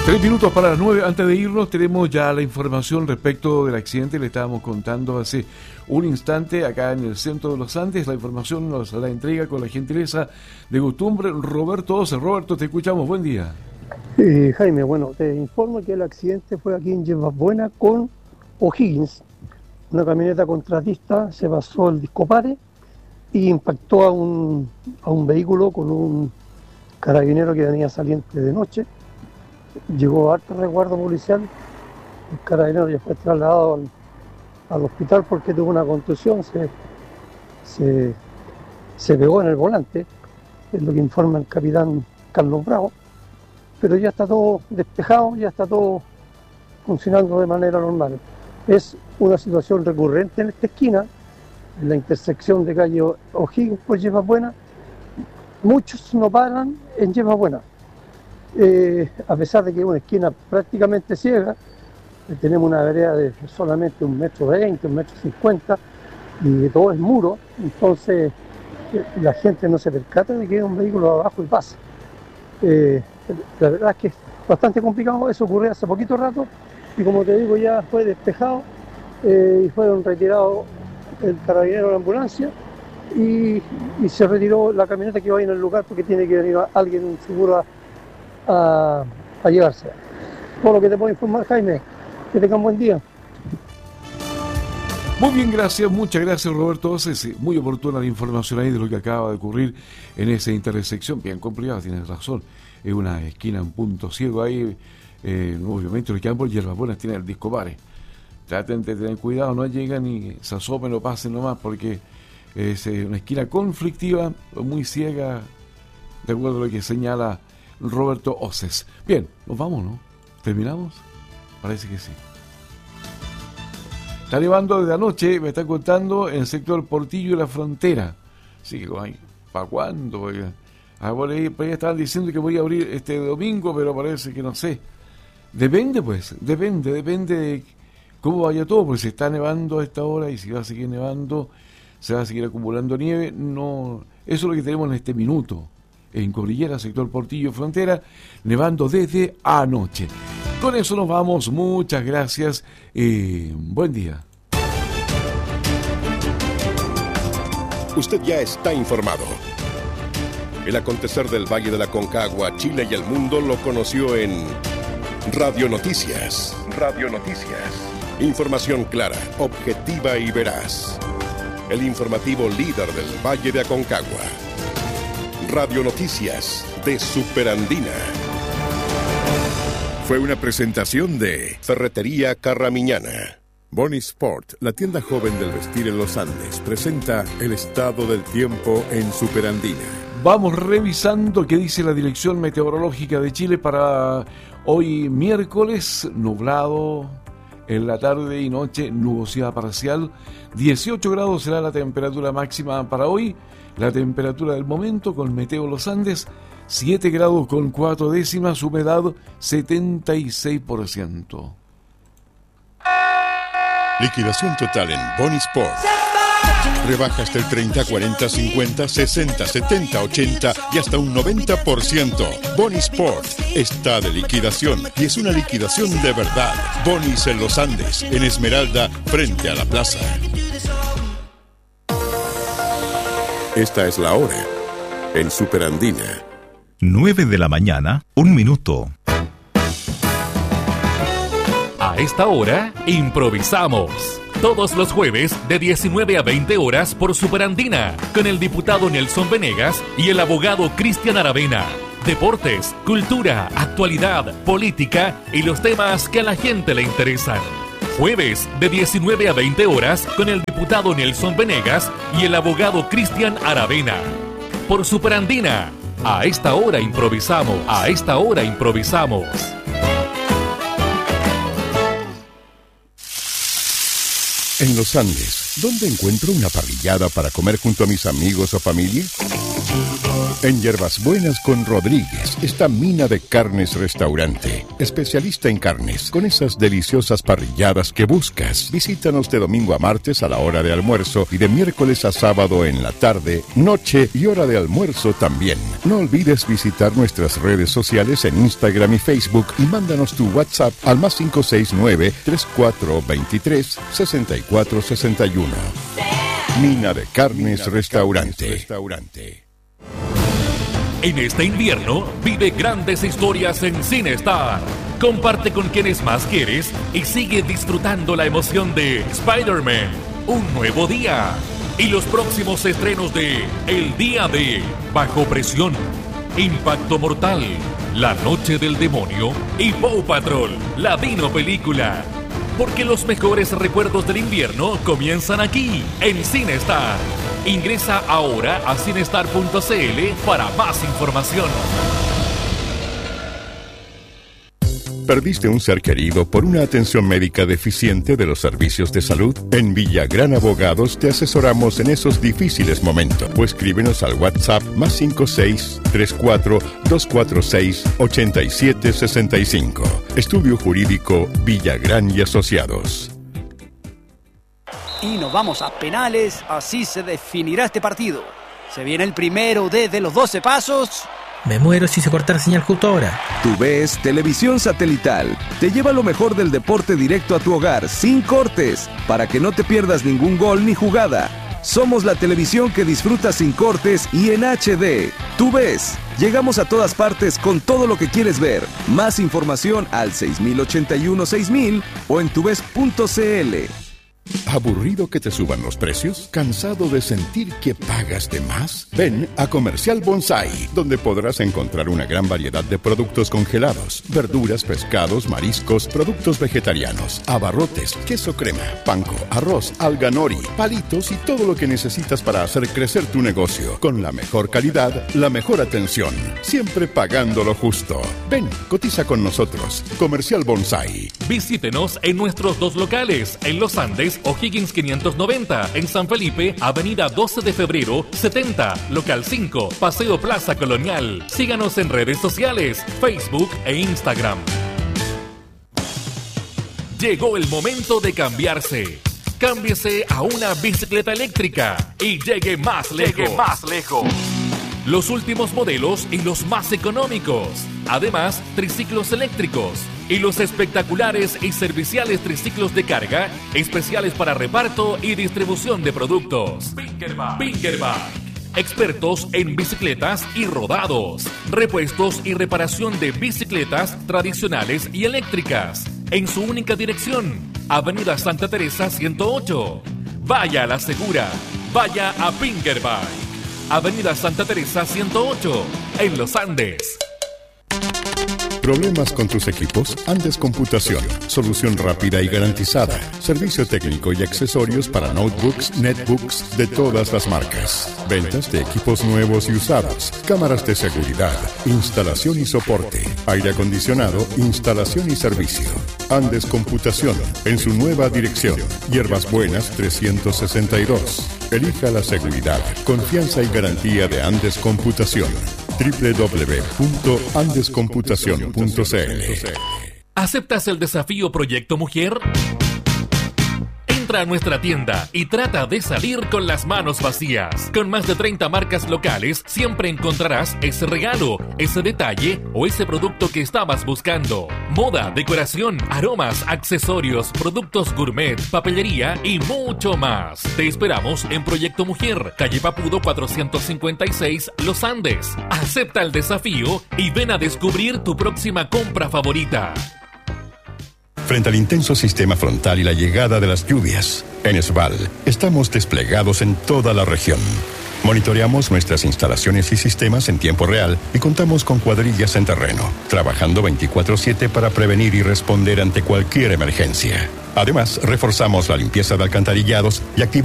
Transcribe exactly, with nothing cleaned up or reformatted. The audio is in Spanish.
Tres minutos para las nueve. Antes de irnos, tenemos ya la información respecto del accidente. Le estábamos contando hace un instante acá en el centro de los Andes. La información nos la entrega con la gentileza de costumbre Roberto Oces. Roberto, te escuchamos. Buen día. Eh, Jaime, bueno, te informo que el accidente fue aquí en Yerbas Buenas con O'Higgins. Una camioneta contratista se pasó el discopare y impactó a un, a un vehículo con un carabinero que venía saliente de noche. Llegó harto resguardo policial, el carabinero ya fue trasladado al, al hospital porque tuvo una contusión, se, se, se pegó en el volante, es lo que informa el capitán Carlos Bravo, pero ya está todo despejado, ya está todo funcionando de manera normal. Es una situación recurrente en esta esquina, en la intersección de calle O'Higgins por Yerbas Buenas. Muchos no paran en Yerbas Buenas. Eh, a pesar de que es una esquina prácticamente ciega, eh, tenemos una vereda de solamente un metro veinte, un metro cincuenta, y todo es muro, entonces eh, la gente no se percata de que hay un vehículo abajo y pasa. Eh, la verdad es que es bastante complicado. Eso ocurrió hace poquito rato, y como te digo, ya fue despejado, eh, y fueron retirados el carabinero de la ambulancia, y, y se retiró la camioneta que iba ahí en el lugar porque tiene que venir alguien seguro a A, a llevarse. Todo lo que te puedo informar, Jaime. Que tengan buen día. Muy bien, gracias, muchas gracias, Roberto Oces. Muy oportuna la información ahí de lo que acaba de ocurrir en esa intersección. Bien complicada, tienes razón. Es una esquina, un punto ciego ahí. Eh, obviamente, los que van por Yerbas Buenas tienen el discopare. Traten de tener cuidado, no lleguen y se asomen o pasen nomás, porque es eh, una esquina conflictiva, muy ciega, de acuerdo a lo que señala Roberto Oces. Bien, nos vamos, ¿no? ¿Terminamos? Parece que sí. Está nevando desde anoche, me está contando, en el sector Portillo y la Frontera. Sí, ¿para cuándo? Ah, por ahí, por ahí estaban diciendo que voy a abrir este domingo, pero parece que no sé. Depende, pues, depende, depende de cómo vaya todo, porque se está nevando a esta hora y si va a seguir nevando, se va a seguir acumulando nieve. No, eso es lo que tenemos en este minuto. En Cordillera, sector Portillo Frontera, nevando desde anoche. Con eso nos vamos, muchas gracias, eh, buen día. Usted ya está informado. El acontecer del Valle de la Concagua, Chile y el mundo lo conoció en Radio Noticias. Radio Noticias. Información clara, objetiva y veraz. El informativo líder del Valle de Aconcagua. Radio Noticias de Superandina. Fue una presentación de Ferretería Carramiñana. Bonnie Sport, la tienda joven del vestir en los Andes, presenta el estado del tiempo en Superandina. Vamos revisando qué dice la Dirección Meteorológica de Chile para hoy miércoles. Nublado en la tarde y noche, nubosidad parcial. dieciocho grados será la temperatura máxima para hoy. La temperatura del momento con Meteo Los Andes, siete grados con cuatro décimas, humedad setenta y seis por ciento. Liquidación total en Bonnie Sport. Rebaja hasta el treinta, cuarenta, cincuenta, sesenta, setenta, ochenta y hasta un noventa por ciento. Bonnie Sport está de liquidación y es una liquidación de verdad. Bonnie's en Los Andes, en Esmeralda, frente a la plaza. Esta es la hora en Superandina. nueve de la mañana, un minuto. A esta hora, improvisamos. Todos los jueves de diecinueve a veinte horas por Superandina, con el diputado Nelson Venegas y el abogado Cristian Aravena. Deportes, cultura, actualidad, política y los temas que a la gente le interesan. Jueves de diecinueve a veinte horas con el diputado Nelson Venegas y el abogado Cristian Aravena. Por Superandina, a esta hora improvisamos, a esta hora improvisamos. En los Andes, ¿dónde encuentro una parrillada para comer junto a mis amigos o familia? En Hierbas Buenas con Rodríguez está Mina de Carnes Restaurante, especialista en carnes, con esas deliciosas parrilladas que buscas. Visítanos de domingo a martes a la hora de almuerzo y de miércoles a sábado en la tarde, noche y hora de almuerzo también. No olvides visitar nuestras redes sociales en Instagram y Facebook y mándanos tu WhatsApp al más cinco seis nueve, tres cuatro dos tres, seis cuatro seis uno. Mina de Carnes Restaurante. En este invierno, vive grandes historias en CineStar. Comparte con quienes más quieres y sigue disfrutando la emoción de Spider-Man, Un Nuevo Día. Y los próximos estrenos de El Día de Bajo Presión, Impacto Mortal, La Noche del Demonio y Paw Patrol, la Dino Película. Porque los mejores recuerdos del invierno comienzan aquí, en CineStar. Ingresa ahora a cinestar punto c l para más información. ¿Perdiste un ser querido por una atención médica deficiente de los servicios de salud? En Villagrán Abogados te asesoramos en esos difíciles momentos. O escríbenos al WhatsApp más cinco seis, tres cuatro, dos cuatro seis, ocho siete seis cinco. Estudio Jurídico Villagrán y Asociados. Y nos vamos a penales, así se definirá este partido. Se viene el primero desde los doce pasos. Me muero si se corta la señal justo ahora. TUVES Televisión Satelital te lleva lo mejor del deporte directo a tu hogar, sin cortes, para que no te pierdas ningún gol ni jugada. Somos la televisión que disfrutas sin cortes y en H D. TUVES. Llegamos a todas partes con todo lo que quieres ver. Más información al seis mil ochenta y uno seis mil o en tuves punto c l. ¿Aburrido que te suban los precios? ¿Cansado de sentir que pagas de más? Ven a Comercial Bonsai, donde podrás encontrar una gran variedad de productos congelados, verduras, pescados, mariscos, productos vegetarianos, abarrotes, queso crema, panko, arroz, alga nori, palitos y todo lo que necesitas para hacer crecer tu negocio. Con la mejor calidad, la mejor atención, siempre pagando lo justo. Ven, cotiza con nosotros. Comercial Bonsai. Visítenos en nuestros dos locales, en Los Andes, O'Higgins quinientos noventa, en San Felipe, Avenida doce de febrero, setenta, Local cinco, Paseo Plaza Colonial. Síganos en redes sociales, Facebook e Instagram. Llegó el momento de cambiarse. Cámbiese a una bicicleta eléctrica y llegue más lejos. Llegue más lejos. Los últimos modelos y los más económicos. Además, triciclos eléctricos y los espectaculares y serviciales triciclos de carga, especiales para reparto y distribución de productos. Pinkerback. Pinkerback. Expertos en bicicletas y rodados, repuestos y reparación de bicicletas tradicionales y eléctricas. En su única dirección, Avenida Santa Teresa ciento ocho. Vaya a la segura. Vaya a Pinkerback. Avenida Santa Teresa ciento ocho, en Los Andes. ¿Problemas con tus equipos? Andes Computación. Solución rápida y garantizada. Servicio técnico y accesorios para notebooks, netbooks de todas las marcas. Ventas de equipos nuevos y usados. Cámaras de seguridad. Instalación y soporte. Aire acondicionado. Instalación y servicio. Andes Computación. En su nueva dirección. Hierbas Buenas trescientos sesenta y dos. Elija la seguridad, confianza y garantía de Andes Computación. doble u doble u doble u punto andes computación punto c l. ¿Aceptas el desafío Proyecto Mujer? Entra a nuestra tienda y trata de salir con las manos vacías. Con más de treinta marcas locales, siempre encontrarás ese regalo, ese detalle o ese producto que estabas buscando. Moda, decoración, aromas, accesorios, productos gourmet, papelería y mucho más. Te esperamos en Proyecto Mujer, calle Papudo cuatrocientos cincuenta y seis, Los Andes. Acepta el desafío y ven a descubrir tu próxima compra favorita. Frente al intenso sistema frontal y la llegada de las lluvias, en Esval estamos desplegados en toda la región. Monitoreamos nuestras instalaciones y sistemas en tiempo real y contamos con cuadrillas en terreno, trabajando veinticuatro siete para prevenir y responder ante cualquier emergencia. Además, reforzamos la limpieza de alcantarillados y activamos